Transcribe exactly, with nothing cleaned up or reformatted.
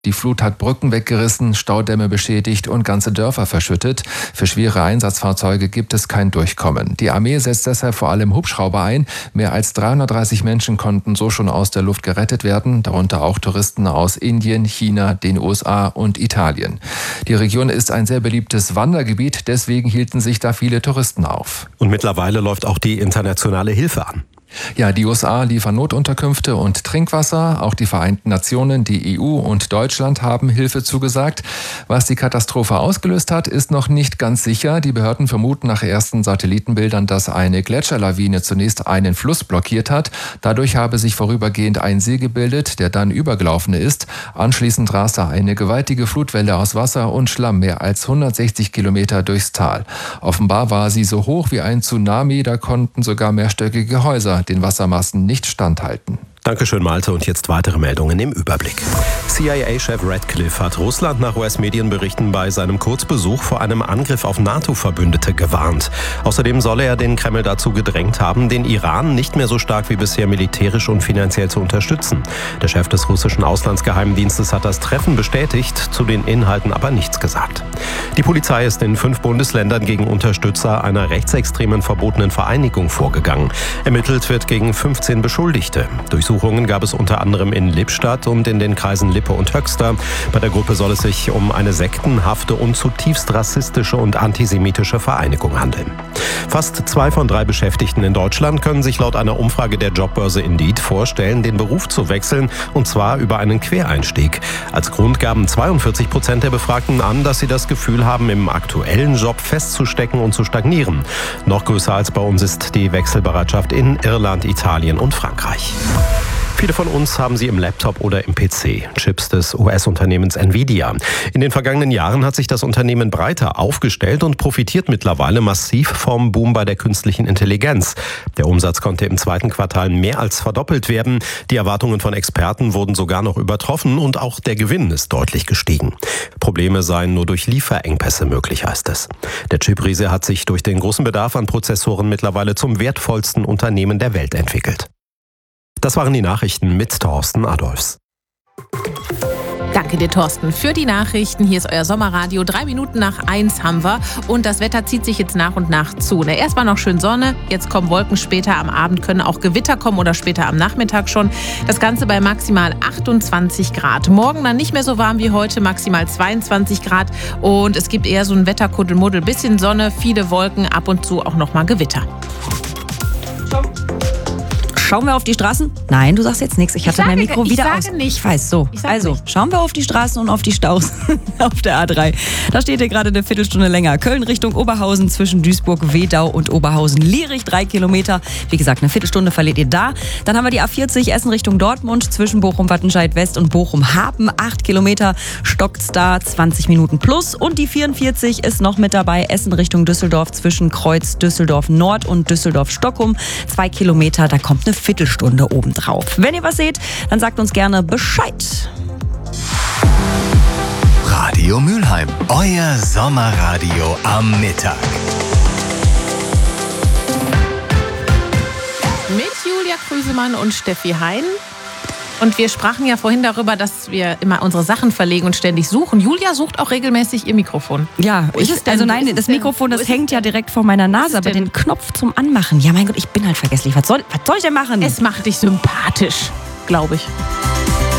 Die Flut hat Brücken weggerissen, Staudämme beschädigt und ganze Dörfer verschüttet. Für schwere Einsatzfahrzeuge gibt es kein Durchkommen. Die Armee setzt deshalb vor allem Hubschrauber ein. Mehr als dreihundertdreißig Menschen konnten so schon aus der Luft gerettet werden, darunter auch Touristen aus Indien, China, den U S A und Italien. Die Region ist ein sehr beliebtes Wandergebiet, deswegen hielten sich da viele Touristen auf. Und mittlerweile läuft auch die internationale Hilfe an. Ja, die U S A liefern Notunterkünfte und Trinkwasser. Auch die Vereinten Nationen, die E U und Deutschland haben Hilfe zugesagt. Was die Katastrophe ausgelöst hat, ist noch nicht ganz sicher. Die Behörden vermuten nach ersten Satellitenbildern, dass eine Gletscherlawine zunächst einen Fluss blockiert hat. Dadurch habe sich vorübergehend ein See gebildet, der dann übergelaufen ist. Anschließend raste eine gewaltige Flutwelle aus Wasser und Schlamm mehr als hundertsechzig Kilometer durchs Tal. Offenbar war sie so hoch wie ein Tsunami, da konnten sogar mehrstöckige Häuser den Wassermassen nicht standhalten. Dankeschön, Malte. Und jetzt weitere Meldungen im Überblick. C I A-Chef Radcliffe hat Russland nach U S-Medienberichten bei seinem Kurzbesuch vor einem Angriff auf NATO-Verbündete gewarnt. Außerdem solle er den Kreml dazu gedrängt haben, den Iran nicht mehr so stark wie bisher militärisch und finanziell zu unterstützen. Der Chef des russischen Auslandsgeheimdienstes hat das Treffen bestätigt, zu den Inhalten aber nichts gesagt. Die Polizei ist in fünf Bundesländern gegen Unterstützer einer rechtsextremen verbotenen Vereinigung vorgegangen. Ermittelt wird gegen fünfzehn Beschuldigte. Durchsuchungen gab es unter anderem in Lippstadt und in den Kreisen Lippe und Höxter. Bei der Gruppe soll es sich um eine sektenhafte und zutiefst rassistische und antisemitische Vereinigung handeln. Fast zwei von drei Beschäftigten in Deutschland können sich laut einer Umfrage der Jobbörse Indeed vorstellen, den Beruf zu wechseln, und zwar über einen Quereinstieg. Als Grund gaben zweiundvierzig Prozent der Befragten an, dass sie das Gefühl haben, im aktuellen Job festzustecken und zu stagnieren. Noch größer als bei uns ist die Wechselbereitschaft in Irland, Italien und Frankreich. Viele von uns haben sie im Laptop oder im P C, Chips des U S-Unternehmens Nvidia. In den vergangenen Jahren hat sich das Unternehmen breiter aufgestellt und profitiert mittlerweile massiv vom Boom bei der künstlichen Intelligenz. Der Umsatz konnte im zweiten Quartal mehr als verdoppelt werden. Die Erwartungen von Experten wurden sogar noch übertroffen und auch der Gewinn ist deutlich gestiegen. Probleme seien nur durch Lieferengpässe möglich, heißt es. Der Chip-Riese hat sich durch den großen Bedarf an Prozessoren mittlerweile zum wertvollsten Unternehmen der Welt entwickelt. Das waren die Nachrichten mit Thorsten Adolfs. Danke dir, Thorsten, für die Nachrichten. Hier ist euer Sommerradio. Drei Minuten nach eins haben wir. Und das Wetter zieht sich jetzt nach und nach zu. Ne, erst war noch schön Sonne, jetzt kommen Wolken. Später am Abend können auch Gewitter kommen oder später am Nachmittag schon. Das Ganze bei maximal achtundzwanzig Grad. Morgen dann nicht mehr so warm wie heute, maximal zweiundzwanzig Grad. Und es gibt eher so ein Wetterkuddelmuddel. Bisschen Sonne, viele Wolken, ab und zu auch nochmal Gewitter. Ciao. Schauen wir auf die Straßen? Nein, du sagst jetzt nichts. Ich hatte ich sage, mein Mikro wieder ich aus. Sage nicht. Ich weiß so. Ich sage also, nicht. Schauen wir auf die Straßen und auf die Staus auf der A drei. Da steht hier gerade eine Viertelstunde länger. Köln Richtung Oberhausen zwischen Duisburg, Wedau und Oberhausen-Lierich. Drei Kilometer. Wie gesagt, eine Viertelstunde verliert ihr da. Dann haben wir die A vierzig Essen Richtung Dortmund zwischen Bochum-Wattenscheid-West und Bochum-Hapen. Acht Kilometer stockt's da, zwanzig Minuten plus. Und die vierundvierzig ist noch mit dabei. Essen Richtung Düsseldorf zwischen Kreuz Düsseldorf-Nord und Düsseldorf-Stockholm. Zwei Kilometer, da kommt eine Viertelstunde oben drauf. Wenn ihr was seht, dann sagt uns gerne Bescheid. Radio Mülheim, euer Sommerradio am Mittag. Mit Julia Krüsemann und Steffi Hein. Und wir sprachen ja vorhin darüber, dass wir immer unsere Sachen verlegen und ständig suchen. Julia sucht auch regelmäßig ihr Mikrofon. Ja, ich, also nein, das Mikrofon, das hängt ja direkt vor meiner Nase, aber den Knopf zum Anmachen. Ja, mein Gott, ich bin halt vergesslich. Was soll, was soll ich denn machen? Es macht dich sympathisch, glaube ich.